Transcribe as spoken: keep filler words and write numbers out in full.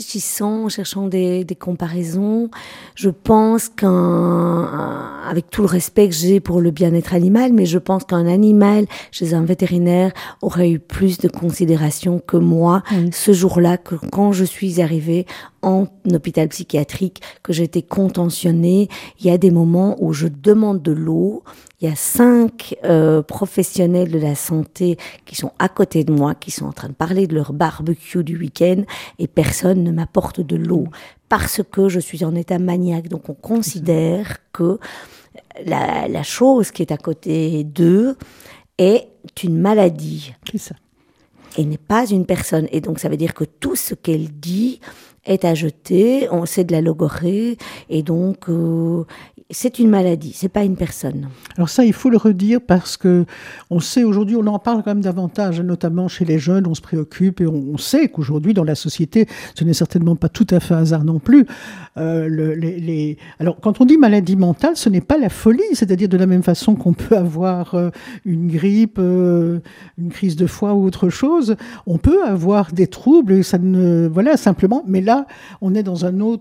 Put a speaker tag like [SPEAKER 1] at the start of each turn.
[SPEAKER 1] réfléchissant, en cherchant des, des comparaisons, je pense qu'un, avec tout le respect que j'ai pour le bien-être animal, mais je pense qu'un animal chez un vétérinaire aurait eu plus de considération que moi
[SPEAKER 2] Oui.
[SPEAKER 1] ce jour-là, que quand je suis arrivée en hôpital psychiatrique, que j'ai été contentionnée. Il y a des moments où je demande de l'eau. Il y a cinq euh, professionnels de la santé qui sont à côté de moi, qui sont en train de parler de leur barbecue du week-end et personne ne m'apporte de l'eau parce que je suis en état maniaque. Donc on considère que la, la chose qui est à côté d'eux est une maladie.
[SPEAKER 2] C'est ça.
[SPEAKER 1] Et n'est pas une personne. Et donc ça veut dire que tout ce qu'elle dit est à jeter, on sait de la logorée, et donc euh, c'est une maladie, c'est pas une personne.
[SPEAKER 2] Alors ça, il faut le redire parce que on sait aujourd'hui, on en parle quand même davantage, notamment chez les jeunes, on se préoccupe et on, on sait qu'aujourd'hui dans la société, ce n'est certainement pas tout à fait hasard non plus. Euh, le, les, les... Alors quand on dit maladie mentale, ce n'est pas la folie, c'est-à-dire de la même façon qu'on peut avoir euh, une grippe, euh, une crise de foie ou autre chose, on peut avoir des troubles, ça ne, voilà simplement, mais là on est dans un autre